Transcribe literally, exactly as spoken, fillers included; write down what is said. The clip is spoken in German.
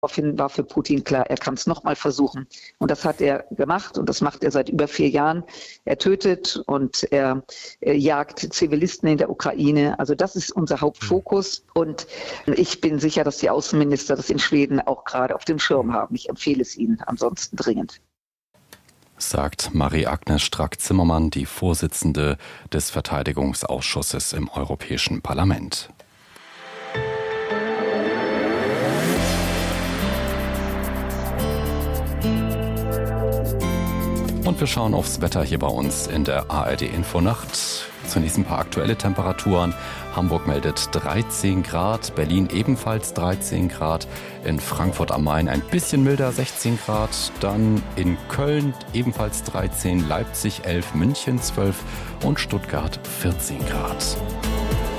Daraufhin war für Putin klar, er kann es nochmal versuchen. Und das hat er gemacht und das macht er seit über vier Jahren. Er tötet und er, er jagt Zivilisten in der Ukraine. Also das ist unser Hauptfokus. Und ich bin sicher, dass die Außenminister das in Schweden auch gerade auf dem Schirm haben. Ich empfehle es ihnen ansonsten dringend. Sagt Marie-Agnes Strack-Zimmermann, die Vorsitzende des Verteidigungsausschusses im Europäischen Parlament. Und wir schauen aufs Wetter hier bei uns in der A R D-Infonacht. Zunächst ein paar aktuelle Temperaturen. Hamburg meldet dreizehn Grad, Berlin ebenfalls dreizehn Grad, in Frankfurt am Main ein bisschen milder, sechzehn Grad, dann in Köln ebenfalls dreizehn, Leipzig elf, München zwölf und Stuttgart vierzehn Grad.